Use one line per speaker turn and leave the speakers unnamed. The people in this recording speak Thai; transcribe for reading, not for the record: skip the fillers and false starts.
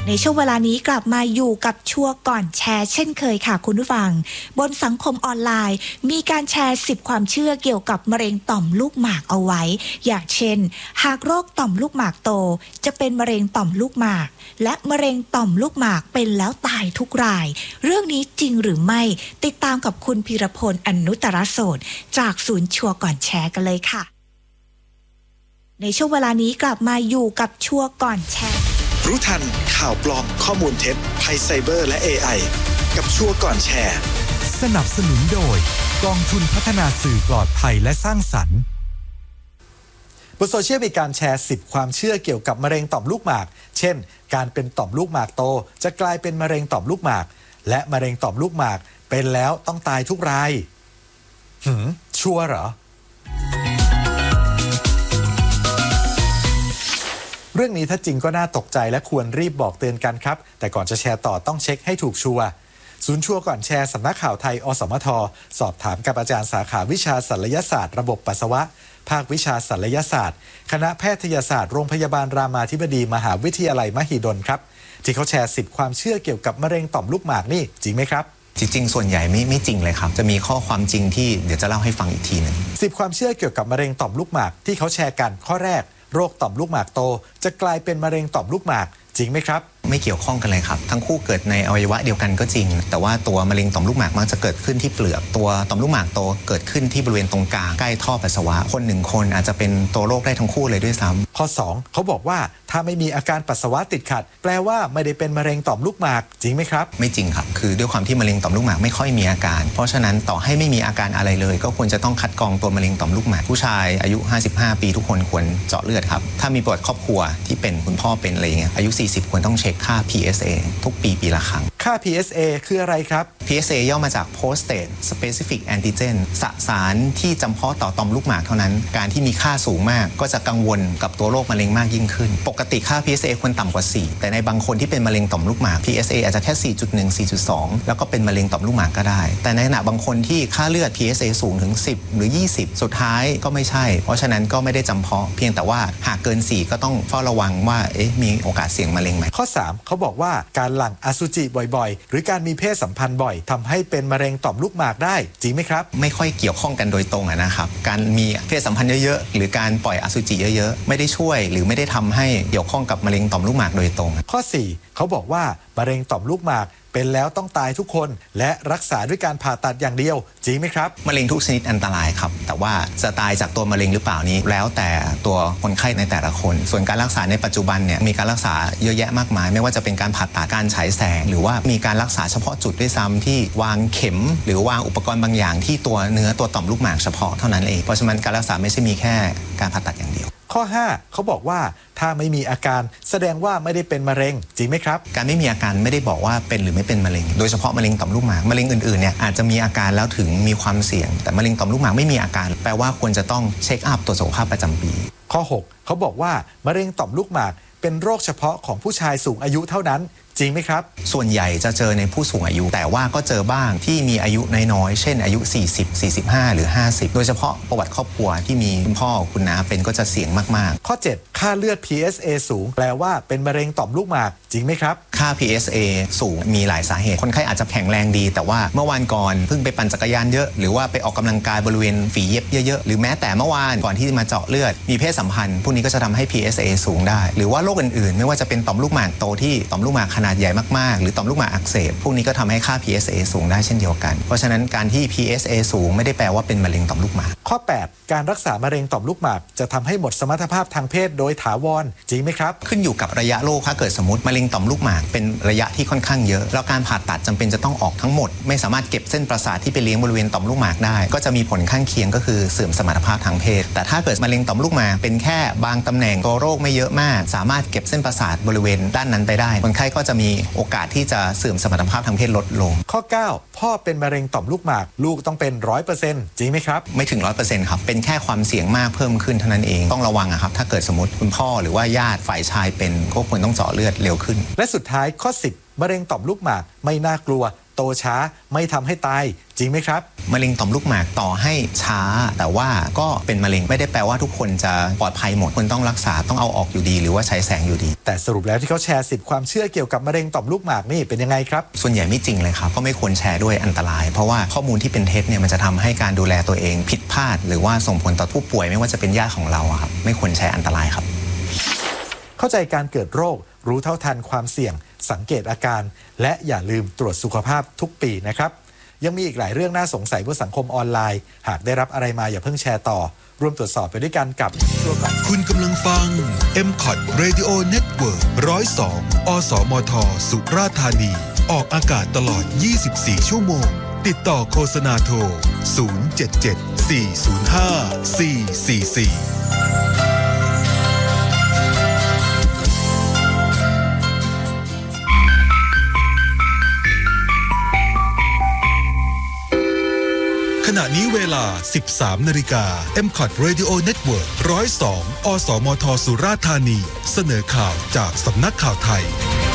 ในช่วงเวลานี้กลับมาอยู่กับชัวร์ก่อนแชร์เช่นเคยค่ะคุณผู้ฟังบนสังคมออนไลน์มีการแชร์10ความเชื่อเกี่ยวกับมะเร็งต่อมลูกหมากเอาไว้อย่างเช่นหากโรคต่อมลูกหมากโตจะเป็นมะเร็งต่อมลูกหมากและมะเร็งต่อมลูกหมากเป็นแล้วตายทุกรายเรื่องนี้จริงหรือไม่ติดตามกับคุณพีรพลอนุตตรโสตจากศูนย์ชัวร์ก่อนแชร์กันเลยค่ะในช่วงเวลานี้กลับมาอยู่กับชัวร์ก่อนแชร์
รู้ทันข่าวปลอมข้อมูลเท็จภัยไซเบอร์และ AI กับชัวร์ก่อนแชร์
สนับสนุนโดยกองทุนพัฒนาสื่อปลอดภัยและสร้างสรรค์บนโซเชียลมีการแชร์10ความเชื่อเกี่ยวกับมะเร็งต่อมลูกหมากเช่นการเป็นต่อมลูกหมากโตจะกลายเป็นมะเร็งต่อมลูกหมากและมะเร็งต่อมลูกหมากเป็นแล้วต้องตายทุกรายชัวร์เหรอเรื่องนี้ถ้าจริงก็น่าตกใจและควรรีบบอกเตือนกันครับแต่ก่อนจะแชร์ต่อต้องเช็คให้ถูกชัวร์ศูนย์ชัวร์ก่อนแชร์สำนักข่าวไทยอสมทสอบถามกับอาจารย์สาขาวิชาศัลยศาสตร์ระบบปัสสาวะภาควิชาศัลยศาสตร์คณะแพทยศาสตร์โรงพยาบาลรามาธิบดีมหาวิทยาลัยมหิดลครับที่เขาแชร์10ความเชื่อเกี่ยวกับมะเร็งต่อมลูกหมากนี่จริงไหมครับ
จริงๆส่วนใหญ่ไม่จริงเลยครับจะมีข้อความจริงที่เดี๋ยวจะเล่าให้ฟังอีกทีนึง
10ความเชื่อเกี่ยวกับมะเร็งต่อมลูกหมากที่เขาแชร์กันข้อแรกโรคต่อมลูกหมากโตจะกลายเป็นมะเร็งต่อมลูกหมากจริงไหมครับ
ไม่เกี่ยวข้องกันเลยครับทั้งคู่เกิดในอวัยวะเดียวกันก็จริงแต่ว่าตัวมะเร็งต่อมลูกหมากมักจะเกิดขึ้นที่เปลือกตัวต่อมลูกหมากโตเกิดขึ้นที่บริเวณตรงกลางใกล้ท่อปัสสาวะคน1คนอาจจะเป็นตัวโรคได้ทั้งคู่เลยด้วยซ้ำ
ข้อ2เขาบอกว่าถ้าไม่มีอาการปัสสาวะติดขัดแปลว่าไม่ได้เป็นมะเร็งต่อมลูกหมากจริงไหมครับ
ไม่จริงครับคือด้วยความที่มะเร็งต่อมลูกหมากไม่ค่อยมีอาการเพราะฉะนั้นต่อให้ไม่มีอาการอะไรเลยก็ควรจะต้องคัดกรองตัวมะเร็งต่อมลูกหมากผู้ชายอายุ55ปีทุกคนควรเจาะเลือดครับถ้ามีประวัติครอบครัวที่เป็นคุณพ่อเป็นอะไรเงี้ยอายุ40ควรต้องเช็คค่า PSA ทุกปีละครั้ง
ค่า PSA คืออะไรครับ
PSA ย่อมาจาก prostate specific antigen สสารที่จำเพาะต่อต่อมลูกหมากเท่านั้นการที่มีค่าสูงมากก็จะกังวลกับตัวโรคมะเร็งมากยิ่งขึ้นปกติค่า PSA ควรต่ำกว่า4แต่ในบางคนที่เป็นมะเร็งต่อมลูกหมาก PSA อาจจะแค่ 4.1 4.2 แล้วก็เป็นมะเร็งต่อมลูกหมากก็ได้แต่ในขณะบางคนที่ค่าเลือด PSA สูงถึง10หรือ20สุดท้ายก็ไม่ใช่เพราะฉะนั้นก็ไม่ได้จำเพาะเพียงแต่ว่าหากเกิน4ก็ต้องเฝ้าระวังว่ามีโอกาสเสี่ยงมะเร็งไหม
ข้อ3เขาบอกว่าการหลั่งอสุจิบ่อยๆหรือการมีเพศสัมพันธ์บ่อยทำให้เป็นมะเร็งต่อมลูกหมากได้จริงไหมครับ
ไม่ค่อยเกี่ยวข้องกันโดยตรงนะครับการมีเพศสัมพันธ์เยอะๆหรือการปล่อยอสุจิเยอะๆไม่ได้ช่วยหรือไม่ได้ทำให้เกี่ยวข้องกับมะเร็งต่อมลูกหมากโดยตรง
ข้อ4เขาบอกว่ามะเร็งต่อมลูกหมากเป็นแล้วต้องตายทุกคนและรักษาด้วยการผ่าตัดอย่างเดียวจริงไหมครับ
มะเร็งทุกชนิดอันตรายครับแต่ว่าจะตายจากตัวมะเร็งหรือเปล่านี้แล้วแต่ตัวคนไข้ในแต่ละคนส่วนการรักษาในปัจจุบันเนี่ยมีการรักษาเยอะแยะมากมายไม่ว่าจะเป็นการผ่าตัดการฉายแสงหรือว่ามีการรักษาเฉพาะจุดด้วยซ้ำที่วางเข็มหรือวางอุปกรณ์บางอย่างที่ตัวเนื้อตัวต่อมลูกหมากเฉพาะเท่านั้นเองเพราะฉะนั้นการรักษาไม่ใช่มีแค่การผ่าตัดอย่างเดียว
ข้อ5เขาบอกว่าถ้าไม่มีอาการแสดงว่าไม่ได้เป็นมะเร็งจริงไหมครับ
การไม่มีอาการไม่ได้บอกว่าเป็นหรือไม่เป็นมะเร็งโดยเฉพาะมะเร็งต่อมลูกหมากมะเร็งอื่นๆเนี่ยอาจจะมีอาการแล้วถึงมีความเสี่ยงแต่มะเร็งต่อมลูกหมากไม่มีอาการแปลว่าควรจะต้องเช็คอัพตรวจสุขภาพประจำปี
ข้อ6เขาบอกว่ามะเร็งต่อมลูกหมากเป็นโรคเฉพาะของผู้ชายสูงอายุเท่านั้นจริงไหมครับ
ส่วนใหญ่จะเจอในผู้สูงอายุแต่ว่าก็เจอบ้างที่มีอายุน้อยๆเช่นอายุ40 45หรือ50โดยเฉพาะประวัติครอบครัวที่มีคุณพ่อคุณน้าเป็นก็จะเสี่ยงมาก
ๆข้อ7ค่าเลือด PSA สูงแปลว่าเป็นมะเร็งต่อมลูกหมากจริงไหมครับ
ค่า PSA สูงมีหลายสาเหตุคนไข้อาจจะแข็งแรงดีแต่ว่าเมื่อวานก่อนเพิ่งไปปั่นจักรยานเยอะหรือว่าไปออกกำลังกายบริเวณฝีเย็บเยอะๆหรือแม้แต่เมื่อวานก่อนที่มาเจาะเลือดมีเพศสัมพันธ์พวกนี้ก็จะทำให้ PSA สูงได้หรือว่าโรคอื่นๆไม่ว่าจะเป็นต่อมลูกหมากโตที่ต่อมลูกหมากขนาดใหญ่มากๆหรือต่อมลูกหมากอักเสบพวกนี้ก็ทำให้ค่า PSA สูงได้เช่นเดียวกันเพราะฉะนั้นการที่ PSA สูงไม่ได้แปลว่าเป็นมะเร็งต่อมลูกหมาก
ข้อ8การรักษามะเร็งต่อมลูกหมากจะทำให้หมดสมรรถภาพทางเพศโดยถาวรจริงไหมครับ
ขึ้นอยู่กับระยะโรคถ้าเกิดสมมติมะเร็งต่อมลูกหมากเป็นระยะที่ค่อนข้างเยอะแล้วการผ่าตัดจำเป็นจะต้องออกทั้งหมดไม่สามารถเก็บเส้นประสาทที่ไปเลี้ยงบริเวณต่อมลูกหมากได้ก็จะมีผลข้างเคียงก็คือเสื่อมสมรรถภาพทางเพศแต่ถ้าเกิดมะเร็งต่อมลูกหมากเป็นแค่บางตำแหน่งตัวโรคไม่เยอะมากสามารถเก็บเส้นประสาทบริเวณด้านนั้นไปได้คนไข้ก็จะมีโอกาสที่จะเสื่อมสมรรถภาพทางเพศลดลง
ข้อ9พ่อเป็นมะเร็งต่อมลูกหมากลูกต้องเป็น 100% จริงไหมครับ
ไม่ถึง 100% ครับเป็นแค่ความเสี่ยงมากเพิ่มขึ้นเท่านั้นเองต้องระวังครับถ้าเกิดสมมติคุณพ่อหรือว่าญาติฝ่ายชายเป็นก็ควรต้องเจาะเลือดเร็วขึ้น
และสุดท้ายข้อ10มะเร็งต่อมลูกหมากไม่น่ากลัวโตช้าไม่ทำให้ตายจริงไหมครับ
มะเร็งต่อมลูกหมากต่อให้ช้าแต่ว่าก็เป็นมะเร็งไม่ได้แปลว่าทุกคนจะปลอดภัยหมดคนต้องรักษาต้องเอาออกอยู่ดีหรือว่าใช้แสงอยู่ดี
แต่สรุปแล้วที่เขาแชร์10ความเชื่อเกี่ยวกับมะเร็งต่อมลูกหมากนี่เป็นยังไงครับ
ส่วนใหญ่ไม่จริงเลยครับก็ไม่ควรแชร์ด้วยอันตรายเพราะว่าข้อมูลที่เป็นเท็จเนี่ยมันจะทำให้การดูแลตัวเองผิดพลาดหรือว่าส่งผลต่อผู้ป่วยไม่ว่าจะเป็นญาติของเราครับไม่ควรแชร์อันตรายครับ
เข้าใจการเกิดโรครู้เท่าทันความเสี่ยงสังเกตอาการและอย่าลืมตรวจสุขภาพทุกปีนะครับยังมีอีกหลายเรื่องน่าสงสัยบนสังคมออนไลน์หากได้รับอะไรมาอย่าเพิ่งแชร์ต่อร่วมตรวจสอบไปด้วยกันกับชั่วก่อน
คุณกำลังฟัง MCOT Radio Network 102 อสมท สุราษฎร์ธานีออกอากาศตลอด24ชั่วโมงติดต่อโฆษณาโทร077 405 444ขณะนี้เวลา 13 นาฬิกา MCOT Radio Network 102 อสมท สุราษฎร์ธานีเสนอข่าวจากสำนักข่าวไทย